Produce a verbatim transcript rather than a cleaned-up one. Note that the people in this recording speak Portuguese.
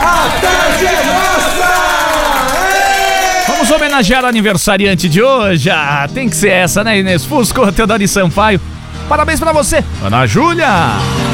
A tarde é nossa! Vamos homenagear o aniversariante de hoje. Ah, tem que ser essa, né, Inês Fusco, Teodoro Sampaio. Parabéns pra você, Ana Júlia.